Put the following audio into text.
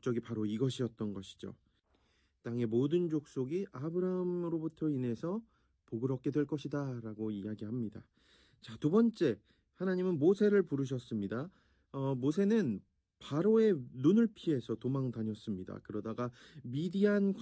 목적이 바로 이것이었던 것이죠. 땅의 모든 족속이 아브라함으로부터 인해서 복을 얻게 될 것이다 라고 이야기합니다. 자, 두 번째, 하나님은 모세를 부르셨습니다. 모세는 바로의 눈을 피해서 도망 다녔습니다. 그러다가 미디안